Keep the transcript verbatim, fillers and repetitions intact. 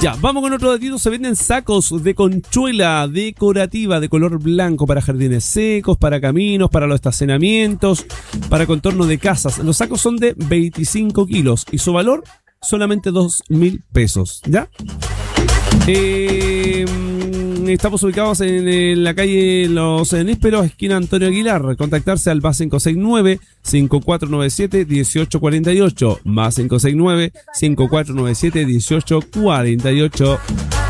Ya, vamos con otro datito. Se venden sacos de conchuela decorativa de color blanco para jardines secos, para caminos, para los estacionamientos, para contorno de casas. Los sacos son de veinticinco kilos y su valor solamente dos mil pesos. ¿Ya? Eh, estamos ubicados en, en la calle Los Nísperos, esquina Antonio Aguilar. Contactarse al más cinco seis nueve, cinco cuatro nueve siete, uno ocho cuatro ocho, más cinco seis nueve, cinco cuatro nueve siete, uno ocho cuatro ocho.